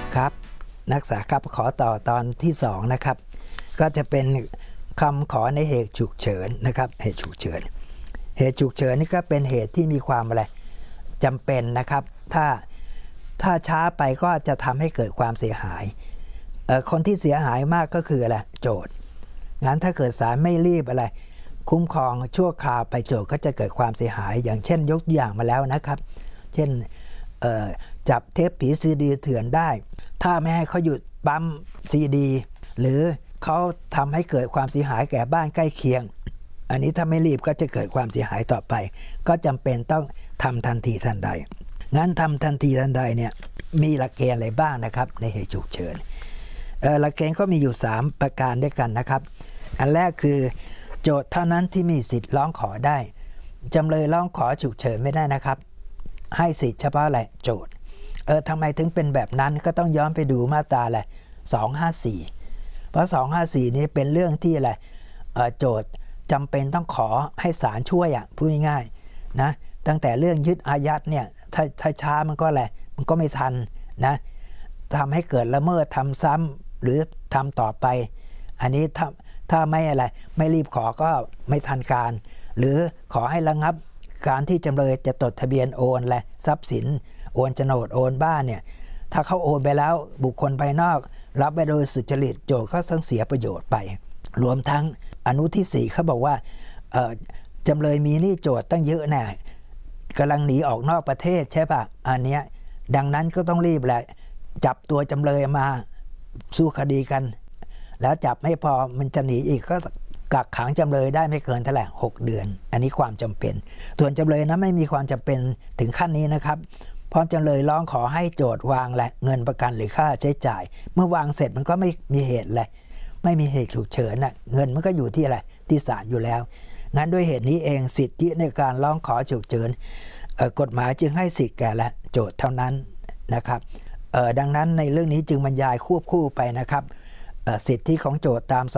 ครับนักศึกษาครับขอต่อตอนที่2นะครับก็จะเป็นคำขอในเหตุฉุกเฉินนะครับเหตุฉุกเฉินนี่ก็เป็นเหตุที่มีความอะไรจำเป็นนะครับถ้าช้าไปก็จะทำให้เกิดความเสียหายคนที่เสียหายมากก็คืออะไรโจทย์งั้นถ้าเกิดศาลไม่รีบอะไรคุ้มครองชั่วคราวไปโจทย์ก็จะเกิดความเสียหายอย่างเช่นยกตัวอย่างมาแล้วนะครับเช่นจับเทปผีซีดีเถื่อนได้ถ้าไม่ให้เขาหยุดปั๊มซีดีหรือเขาทำให้เกิดความเสียหายแก่บ้านใกล้เคียงอันนี้ถ้าไม่รีบก็จะเกิดความเสียหายต่อไปก็จำเป็นต้องทำทันทีทันใดงั้นทำทันทีทันใดเนี่ยมีหลักเกณฑ์อะไรบ้างนะครับในเหตุฉุกเฉินหลักเกณฑ์ก็มีอยู่3ประการด้วยกันนะครับอันแรกคือโจทย์เท่านั้นที่มีสิทธิ์ร้องขอได้จำเลยร้องขอฉุกเฉินไม่ได้นะครับให้สิทธิ์เฉพาะอะไรโจทย์ทำไมถึงเป็นแบบนั้นก็ต้องย้อนไปดูมาตราอะไร254เพราะ254นี้เป็นเรื่องที่อะไรโจทย์จำเป็นต้องขอให้ศาลช่วยพูดง่ายๆนะตั้งแต่เรื่องยึดอายัดเนี่ยถ้าช้ามันก็อะไรมันก็ไม่ทันนะทำให้เกิดละเมิดทำซ้ำหรือทำต่อไปอันนี้ถ้าไม่อะไรไม่รีบขอก็ไม่ทันการหรือขอให้ระงับการที่จำเลยจะจดทะเบียนโอนและทรัพย์สินโอนโฉนดโอนบ้านเนี่ยถ้าเขาโอนไปแล้วบุคคลภายนอกรับไปโดยสุจริตโจทก์ก็ต้องเสียประโยชน์ไปรวมทั้งอนุที่4เขาบอกว่าจำเลยมีหนี้โจทก์ตั้งเยอะแน่กำลังหนีออกนอกประเทศใช่ปะอันเนี้ยดังนั้นก็ต้องรีบแหละจับตัวจำเลยมาสู้คดีกันแล้วจับไม่พอมันจะหนีอีกก็กักขังจำเลยได้ไม่เกินเท่าไหร่6 เดือนอันนี้ความจำเป็นส่วนจำเลยนั้นไม่มีความจำเป็นถึงขั้นนี้นะครับพร้อมจำเลยร้องขอให้โจทก์วางและเงินประกันหรือค่าใช้จ่ายเมื่อวางเสร็จมันก็ไม่มีเหตุเลยไม่มีเหตุฉุกเฉินเงินมันก็อยู่ที่อะไรที่ศาลอยู่แล้วงั้นด้วยเหตุนี้เองสิทธิในการร้องขอฉุกเฉินกฎหมายจึงให้สิทธิ์แก่และโจทก์เท่านั้นนะครับดังนั้นในเรื่องนี้จึงบรรยายควบคู่ไปนะครับสิทธิของโจทก์ตาม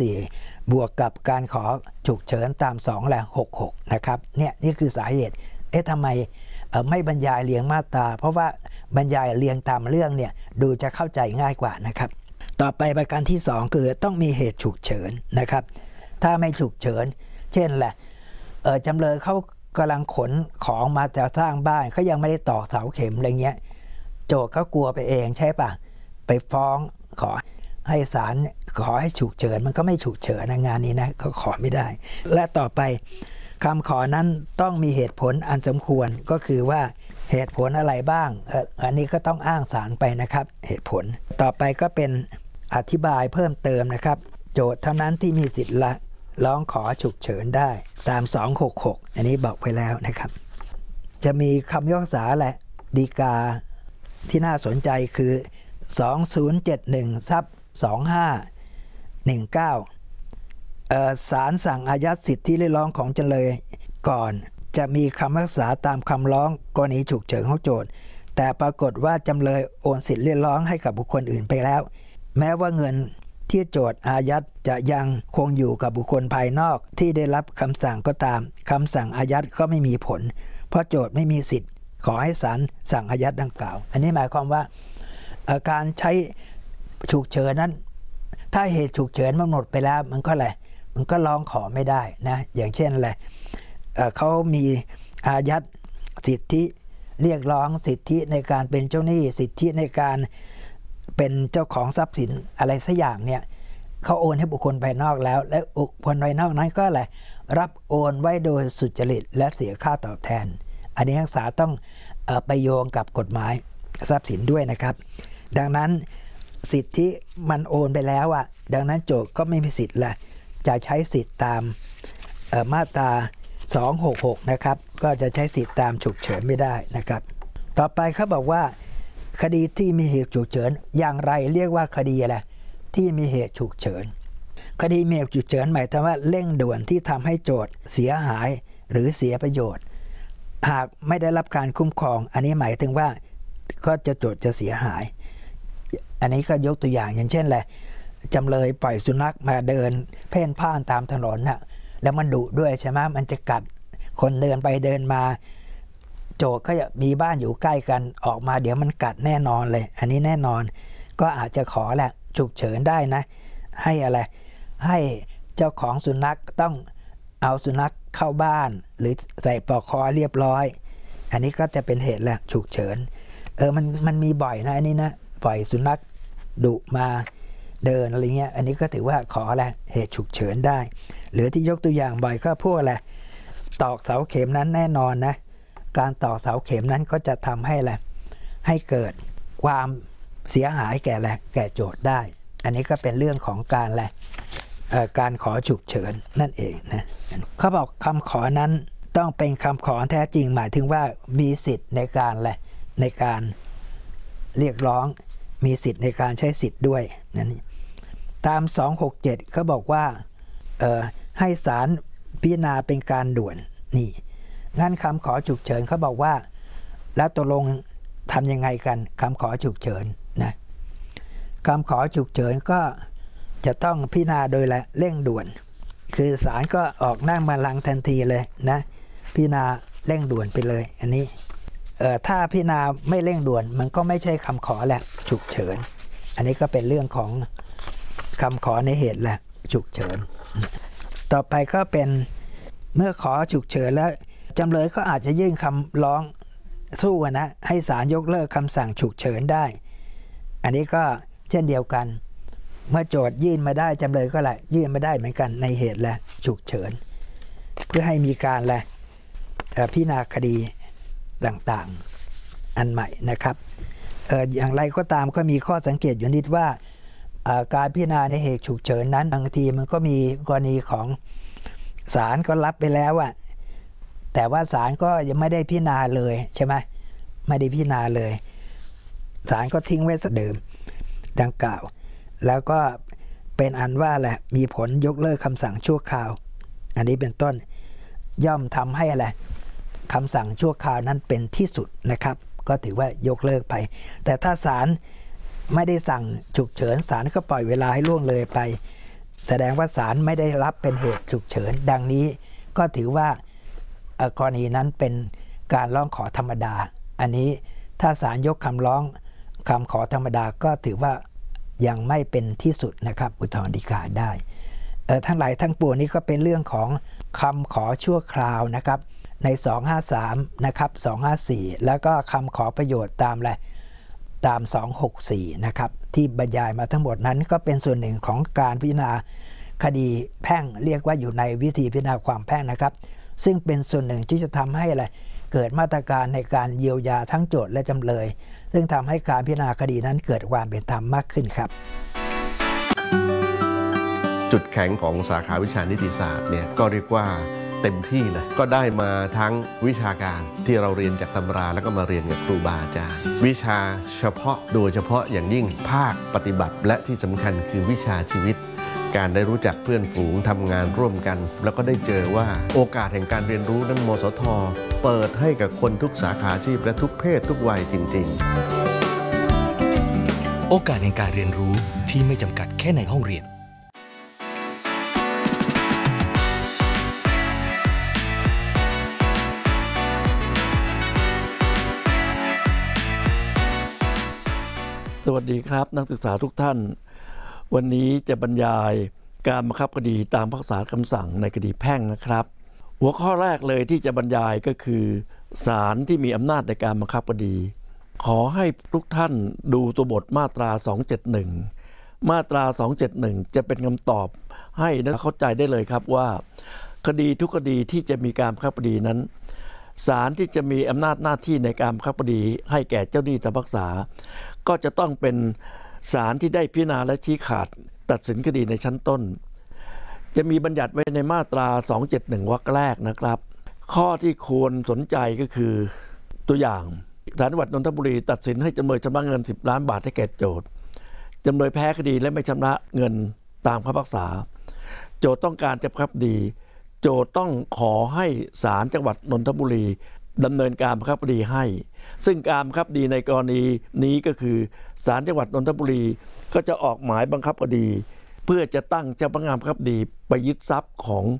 254บวกกับการขอฉุกเฉินตาม2และ66นะครับนี่คือสาเหตุทำไมไม่บรรยายเรียงมาตราเพราะว่าบรรยายเรียงตามเรื่องเนี่ยดูจะเข้าใจง่ายกว่านะครับต่อไปประการที่2คือต้องมีเหตุฉุกเฉินนะครับถ้าไม่ฉุกเฉินเช่นแหละจำเลยเขากำลังขนของมาจะสร้างบ้านเขายังไม่ได้ตอกเสาเข็มอะไรเงี้ยโจทก์เขากลัวไปเองใช่ปะไปฟ้องขอให้ศาลขอให้ฉุกเฉินมันก็ไม่ฉุกเฉินงานนี้นะก็ขอไม่ได้และต่อไปคำขอนั้นต้องมีเหตุผลอันสมควรก็คือว่าเหตุผลอะไรบ้างอันนี้ก็ต้องอ้างศาลไปนะครับเหตุผลต่อไปก็เป็นอธิบายเพิ่มเติมนะครับโจทก์เท่านั้นที่มีสิทธิ์ร้องขอฉุกเฉินได้ตาม266อันนี้บอกไปแล้วนะครับจะมีคำพิพากษาและฎีกาที่น่าสนใจคือ2071/2519ศาลสั่งอายัดสิทธิเรียกร้องของจำเลยก่อนจะมีคำพิพากษาตามคำร้องกรณีฉุกเฉินของโจทก์แต่ปรากฏว่าจำเลยโอนสิทธิเรียกร้องให้กับบุคคลอื่นไปแล้วแม้ว่าเงินที่โจทก์อายัดจะยังคงอยู่กับบุคคลภายนอกที่ได้รับคำสั่งก็ตามคำสั่งอายัดก็ไม่มีผลเพราะโจทก์ไม่มีสิทธิ์ขอให้ศาลสั่งอายัดดังกล่าวอันนี้หมายความว่าการใช้ฉุกเฉินนั้นถ้าเหตุฉุกเฉินมันหมดไปแล้วมันก็อะไรมันก็ร้องขอไม่ได้นะอย่างเช่นอะไรเขามีอายัดสิทธิเรียกร้องสิทธิในการเป็นเจ้าหนี้สิทธิในการเป็นเจ้าของทรัพย์สินอะไรสักอย่างเนี่ยเขาโอนให้บุคคลภายนอกแล้วและบุคคลภายนอกนั้นก็อะไรรับโอนไว้โดยสุจริตและเสียค่าตอบแทนอันนี้นักศึกษาต้องไปโยงกับกฎหมายทรัพย์สินด้วยนะครับดังนั้นสิทธิมันโอนไปแล้วดังนั้นโจทก์ก็ไม่มีสิทธิ์ละจะใช้สิทธิ์ตามมาตรา266นะครับก็จะใช้สิทธิ์ตามฉุกเฉินไม่ได้นะครับต่อไปเขาบอกว่าคดีที่มีเหตุฉุกเฉินอย่างไรเรียกว่าคดีอะไรที่มีเหตุฉุกเฉินคดีมีเหตุฉุกเฉินหมายถึงว่าเร่งด่วนที่ทำให้โจทก์เสียหายหรือเสียประโยชน์หากไม่ได้รับการคุ้มครองอันนี้หมายถึงว่าก็จะโจทก์จะเสียหายอันนี้ก็ยกตัวอย่างอย่างเช่นแหละจำเลยปล่อยสุนัขมาเดินเพ่นพ่านตามถนนแล้วมันดุด้วยใช่ไหมมันจะกัดคนเดินไปเดินมาโโจทย์ก็มีบ้านอยู่ใกล้กันออกมาเดี๋ยวมันกัดแน่นอนเลยอันนี้แน่นอนก็อาจจะขอแหละฉุกเฉินได้นะให้อะไรให้เจ้าของสุนัขต้องเอาสุนัขเข้าบ้านหรือใส่ปลอกคอเรียบร้อยอันนี้ก็จะเป็นเหตุแหละฉุกเฉินมันมีบ่อยนะอันนี้นะปล่อยสุนัขดุมาเดินอะไรเงี้ยอันนี้ก็ถือว่าขอแหละเหตุฉุกเฉินได้หรือที่ยกตัวอย่างบ่อยก็พวกอะไรตอกเสาเข็มนั้นแน่นอนนะการตอกเสาเข็มนั้นก็จะทำให้อะไรให้เกิดความเสียหายแก่โจทย์ได้อันนี้ก็เป็นเรื่องของการการขอฉุกเฉินนั่นเองนะเขาบอกคำขอนั้นต้องเป็นคำขอแท้จริงหมายถึงว่ามีสิทธิ์ในการเรียกร้องมีสิทธิ์ในการใช้สิทธิ์ด้วยนั่นตาม267เขาบอกว่าให้ศาลพิจารณาเป็นการด่วนนี่งั้นคำขอฉุกเฉินเขาบอกว่าแล้วตกลงทำยังไงกันคำขอฉุกเฉินนะคำขอฉุกเฉินก็จะต้องพิจารณาโดยเร่งด่วนคือศาลก็ออกนั่งบัลลังก์ทันทีเลยนะพิจารณาเร่งด่วนไปเลยอันนี้ถ้าพิจารณาไม่เร่งด่วนมันก็ไม่ใช่คำขอแหละฉุกเฉินอันนี้ก็เป็นเรื่องของคำขอในเหตุแหละฉุกเฉินต่อไปก็เป็นเมื่อขอฉุกเฉินแล้วจำเลยก็อาจจะยื่นคำร้องสู้นะให้ศาลยกเลิกคำสั่งฉุกเฉินได้อันนี้ก็เช่นเดียวกันเมื่อโจทย์ยื่นมาได้จำเลยก็ยื่นมาได้เหมือนกันในเหตุและฉุกเฉินเพื่อให้มีการพิจารณาคดีต่างๆอันใหม่นะครับอย่างไรก็ตามก็มีข้อสังเกตอยู่นิดว่าการพิจารณาในเหตุฉุกเฉินนั้นบางทีมันก็มีกรณีของศาลก็รับไปแล้วแต่ว่าศาลก็ยังไม่ได้พิจารณาเลยใช่ไหมไม่ได้พิจารณาเลยศาลก็ทิ้งไว้เดิมดังกล่าวแล้วก็เป็นอันว่ามีผลยกเลิกคำสั่งชั่วคราวอันนี้เป็นต้นย่อมทำให้คำสั่งชั่วคราวนั้นเป็นที่สุดนะครับก็ถือว่ายกเลิกไปแต่ถ้าศาลไม่ได้สั่งฉุกเฉินศาลก็ปล่อยเวลาให้ล่วงเลยไปแสดงว่าศาลไม่ได้รับเป็นเหตุฉุกเฉินดังนี้ก็ถือว่ากรณีนั้นเป็นการร้องขอธรรมดาอันนี้ถ้าศาลยกคำร้องคำขอธรรมดาก็ถือว่ายังไม่เป็นที่สุดนะครับอุทธรณ์ฎีกาได้ทั้งหลายทั้งปวงนี้ก็เป็นเรื่องของคำขอชั่วคราวนะครับใน253นะครับ254แล้วก็คำขอประโยชน์ตาม264นะครับที่บรรยายมาทั้งหมดนั้นก็เป็นส่วนหนึ่งของการพิจารณาคดีแพ่งเรียกว่าอยู่ในวิธีพิจารณาความแพ่งนะครับซึ่งเป็นส่วนหนึ่งที่จะทำให้เกิดมาตรการในการเยียวยาทั้งโจทย์และจำเลยซึ่งทำให้การพิจารณาคดีนั้นเกิดความเป็นธรรมมากขึ้นครับจุดแข็งของสาขาวิชานิติศาสตร์เนี่ยก็เรียกว่าเต็มที่เลยก็ได้มาทั้งวิชาการที่เราเรียนจากตำราแล้วก็มาเรียนกับครูบาอาจารย์วิชาเฉพาะโดยเฉพาะอย่างยิ่งภาคปฏิบัติและที่สำคัญคือวิชาชีวิตการได้รู้จักเพื่อนฝูงทำงานร่วมกันแล้วก็ได้เจอว่าโอกาสแห่งการเรียนรู้นั้นมสท.เปิดให้กับคนทุกสาขาอาชีพและทุกเพศทุกวัยจริงๆโอกาสแห่งการเรียนรู้ที่ไม่จำกัดแค่ในห้องเรียนสวัสดีครับนักศึกษาทุกท่านวันนี้จะบรรยายการบังคับคดีตามพรรคศาลคำสั่งในคดีแพ่งนะครับหัวข้อแรกเลยที่จะบรรยายก็คือศาลที่มีอำนาจในการบังคับคดีขอให้ทุกท่านดูตัวบทมาตรา271มาตรา271จะเป็นคำตอบให้เข้าใจได้เลยครับว่าคดีทุกคดีที่จะมีการบังคับคดีนั้นศาลที่จะมีอำนาจหน้าที่ในการบังคับคดีให้แก่เจ้าหนี้ตามพรรคษาก็จะต้องเป็นศาลที่ได้พิจารณาและชี้ขาดตัดสินคดีในชั้นต้นจะมีบัญญัติไว้ในมาตรา271วรรคแรกนะครับข้อที่ควรสนใจก็คือตัวอย่างศาลจังหวัดนนทบุรีตัดสินให้จำเลยชำระเงิน10 ล้านบาทให้แก่โจทก์จำเลยแพ้คดีและไม่ชำระเงินตามคำพิพากษาโจทก์ต้องการจะบังคับคดีโจทก์ต้องขอให้ศาลจังหวัดนนทบุรีดำเนินการบังคับคดีให้ซึ่งการบังคับคดีในกรณีนี้ก็คือศาลจังหวัดนนทบุรีก็จะออกหมายบังคับคดีเพื่อจะตั้งเจ้าพนักงานบังคับคดีไปยึดทรัพย์ของ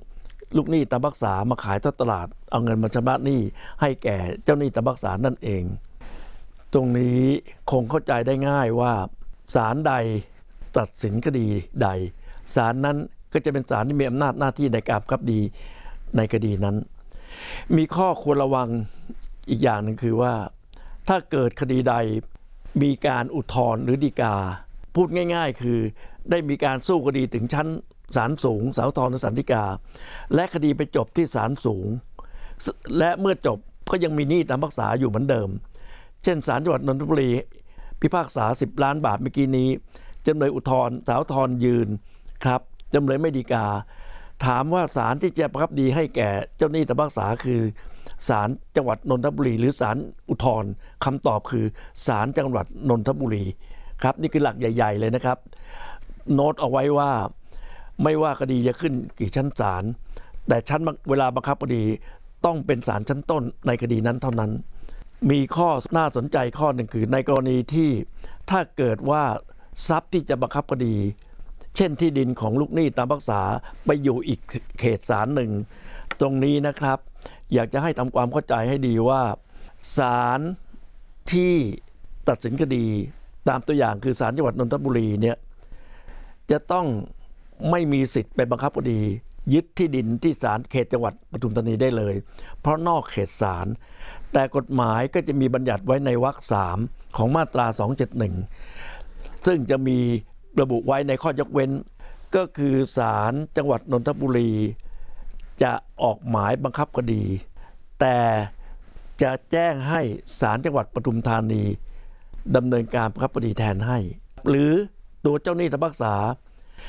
ลูกหนี้ตามพรรษามาขายทอดตลาดเอาเงินมาชำระหนี้ให้แก่เจ้าหนี้ตามพรรษานั่นเอง ตรงนี้คงเข้าใจได้ง่ายว่าศาลใดตัดสินคดีใดศาลนั้นก็จะเป็นศาลที่มีอำนาจหน้าที่ในการบังคับคดีในคดีนั้นมีข้อควรระวังอีกอย่างหนึ่งคือว่าถ้าเกิดคดีใดมีการอุทธรณ์หรือฎีกาพูดง่ายๆคือได้มีการสู้คดีถึงชั้นศาลสูงศาลอุทธรณ์หรือศาลฎีกาและคดีไปจบที่ศาลสูงและเมื่อจบก็ยังมีหนี้ตามพรรษาอยู่เหมือนเดิมเช่นศาลจังหวัดนนทบุรีพิพากษา10 ล้านบาทเมื่อกี้นี้จำเลยอุทธรณ์ศาลอุทธรณ์ยืนครับจำเลยไม่ฎีกาถามว่าศาลที่จะบังคับคดีให้แก่เจ้าหนี้ตามพรรษาคือศาลจังหวัดนนทบุรีหรือศาลอุทธรณ์คำตอบคือศาลจังหวัดนนทบุรีครับนี่คือหลักใหญ่ๆเลยนะครับโน้ตเอาไว้ว่าไม่ว่าคดีจะขึ้นกี่ชั้นศาลแต่ชั้นเวลาบังคับคดีต้องเป็นศาลชั้นต้นในคดีนั้นเท่านั้นมีข้อน่าสนใจข้อหนึ่งคือในกรณีที่ถ้าเกิดว่าทรัพย์ที่จะบังคับคดีเช่นที่ดินของลูกหนี้ตามพรรษาไปอยู่อีกเขตศาลหนึ่งตรงนี้นะครับอยากจะให้ทำความเข้าใจให้ดีว่าศาลที่ตัดสินคดีตามตัวอย่างคือศาลจังหวัดนนทบุรีเนี่ยจะต้องไม่มีสิทธิ์ไปบังคับคดียึดที่ดินที่ศาลเขตจังหวัดปทุมธานีได้เลยเพราะนอกเขตศาลแต่กฎหมายก็จะมีบัญญัติไว้ในวรรค 3ของมาตรา 271ซึ่งจะมีระบุไว้ในข้อยกเว้นก็คือศาลจังหวัดนนทบุรีจะออกหมายบังคับคดีแต่จะแจ้งให้ศาลจังหวัดปทุมธานีดำเนินการบังคับคดีแทนให้หรือตัวเจ้าหนี้ตามพรรษา